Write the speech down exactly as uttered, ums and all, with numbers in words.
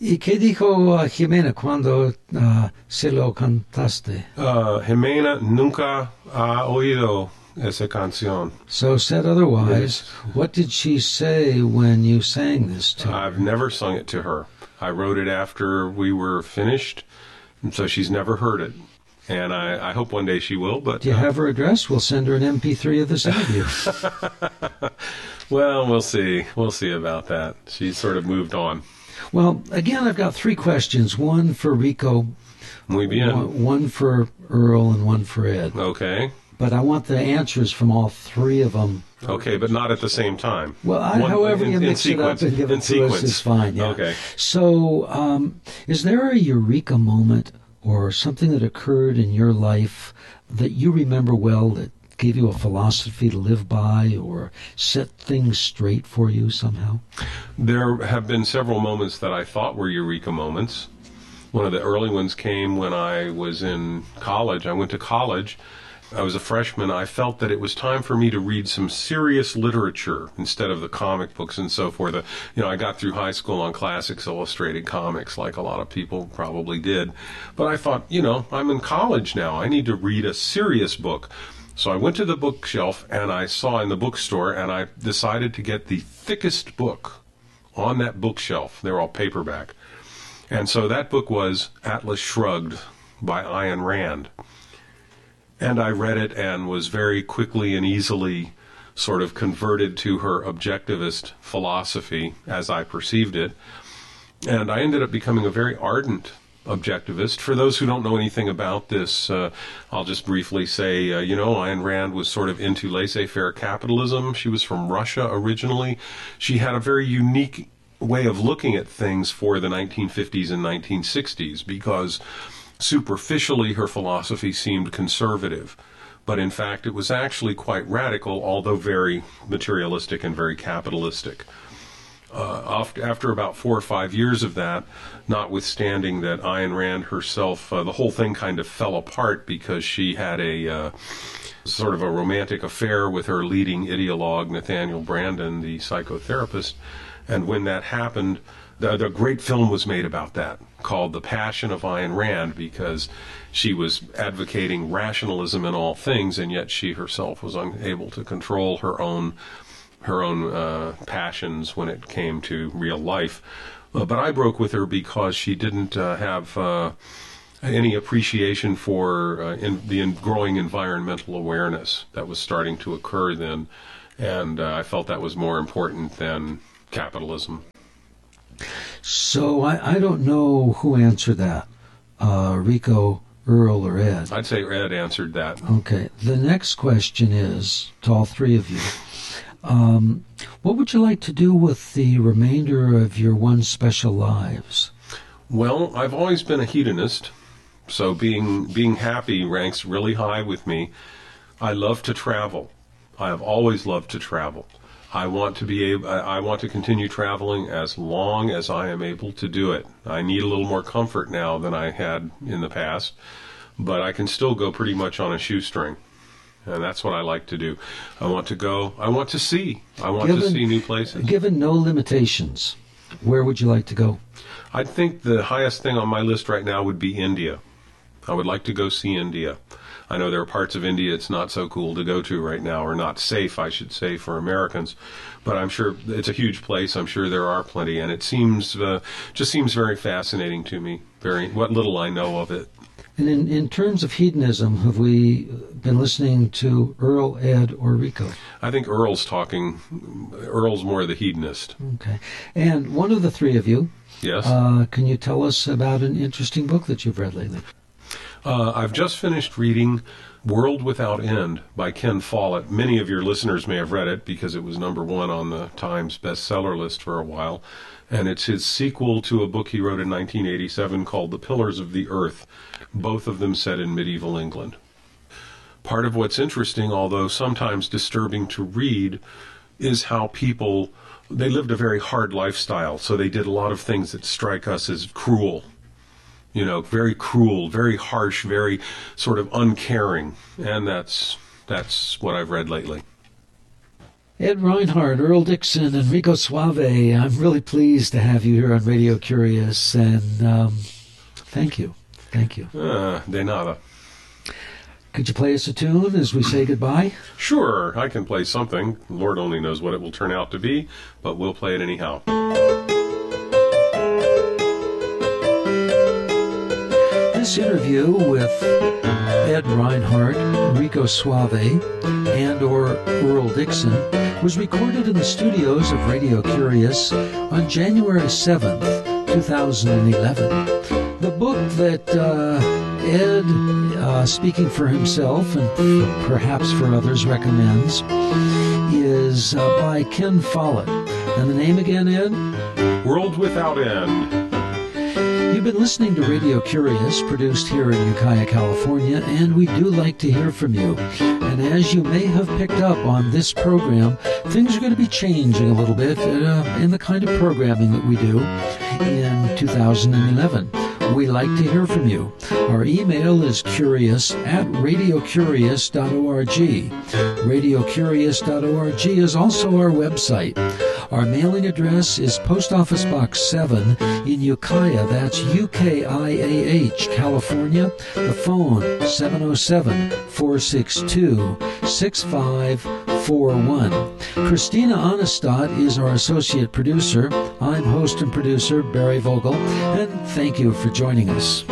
¿Y qué dijo uh, Jimena cuando uh, se lo cantaste? Uh, Jimena nunca ha oído esa canción. So said otherwise, Yes. what did she say when you sang this to her? I've never sung it to her. I wrote it after we were finished, and so she's never heard it. And I, I hope one day she will. But Do you uh, have her address? We'll send her an M P three of this interview. well, we'll see. We'll see about that. She's sort of moved on. Well, again, I've got three questions. One for Rico, Muy bien. one, one for Earl, and one for Ed. Okay. But I want the answers from all three of them. Okay, but not at the same time. Well, I, One- however in- you in mix it up sequence. and give it In to sequence. us is fine. Yeah. Okay. So, um, is there a eureka moment or something that occurred in your life that you remember well that gave you a philosophy to live by or set things straight for you somehow? There have been several moments that I thought were eureka moments. One of the early ones came when I was in college. I went to college. I was a freshman. I felt that it was time for me to read some serious literature instead of the comic books and so forth. Uh, You know, I got through high school on Classics Illustrated Comics, like a lot of people probably did. But I thought, you know, I'm in college now. I need to read a serious book. So I went to the bookshelf and I saw in the bookstore, and I decided to get the thickest book on that bookshelf. They were all paperback. And so that book was Atlas Shrugged by Ayn Rand. And I read it and was very quickly and easily sort of converted to her objectivist philosophy as I perceived it. And I ended up becoming a very ardent objectivist. For those who don't know anything about this, uh, I'll just briefly say, uh, you know, Ayn Rand was sort of into laissez-faire capitalism. She was from Russia originally. She had a very unique way of looking at things for the nineteen fifties and nineteen sixties because superficially her philosophy seemed conservative. But in fact, it was actually quite radical, although very materialistic and very capitalistic. Uh, after about four or five years of that, notwithstanding that Ayn Rand herself, uh, the whole thing kind of fell apart because she had a uh, sort of a romantic affair with her leading ideologue, Nathaniel Branden, the psychotherapist. And when that happened, the, the great film was made about that, called The Passion of Ayn Rand, because she was advocating rationalism in all things, and yet she herself was unable to control her own her own uh, passions when it came to real life. Uh, but I broke with her because she didn't uh, have uh, any appreciation for uh, in the in growing environmental awareness that was starting to occur then, and uh, I felt that was more important than capitalism. So I, I don't know who answered that, uh, Rico, Earl, or Ed. I'd say Ed answered that. Okay. The next question is, to all three of you, um, what would you like to do with the remainder of your one special lives? Well, I've always been a hedonist, so being being happy ranks really high with me. I love to travel. I have always loved to travel. I want to be able, I want to continue traveling as long as I am able to do it. I need a little more comfort now than I had in the past, but I can still go pretty much on a shoestring. And that's what I like to do. I want to go, I want to see. I want Given- to see new places. Given no limitations, where would you like to go? I think the highest thing on my list right now would be India. I would like to go see India. I know there are parts of India it's not so cool to go to right now, or not safe, I should say, for Americans. But I'm sure it's a huge place. I'm sure there are plenty, and it seems uh, just seems very fascinating to me. Very what little I know of it. And in, in terms of hedonism, have we been listening to Earl, Ed, or Rico? I think Earl's talking. Earl's more the hedonist. Okay. And one of the three of you, Yes. uh, can you tell us about an interesting book that you've read lately? Uh, I've just finished reading World Without End by Ken Follett. Many of your listeners may have read it because it was number one on the Times bestseller list for a while. And it's his sequel to a book he wrote in nineteen eighty-seven called The Pillars of the Earth, both of them set in medieval England. Part of what's interesting, although sometimes disturbing to read, is how people, they lived a very hard lifestyle, so they did a lot of things that strike us as cruel. You know, very cruel, very harsh, very sort of uncaring. And that's that's what I've read lately. Ed Reinhardt, Earl Dixon, Enrico Suave, I'm really pleased to have you here on Radio Curious, and um, thank you. Thank you. Uh, de nada. Could you play us a tune as we say goodbye? Sure, I can play something. Lord only knows what it will turn out to be, but we'll play it anyhow. This interview with Ed Reinhardt, Enrico Suave, and or Earl Dixon was recorded in the studios of Radio Curious on January seventh, two thousand eleven. The book that uh, Ed, uh, speaking for himself and f- perhaps for others, recommends is uh, by Ken Follett. And the name again, Ed? World Without End. You've been listening to Radio Curious, produced here in Ukiah, California, and we do like to hear from you. And as you may have picked up on this program, things are going to be changing a little bit uh, in the kind of programming that we do in two thousand eleven. We like to hear from you. Our email is curious at radio curious dot org. radio curious dot org is also our website. Our mailing address is Post Office Box seven in Ukiah, that's U K I A H, California. The phone, seven oh seven, four six two, six five four one. Christina Onestad is our associate producer. I'm host and producer Barry Vogel, and thank you for joining us.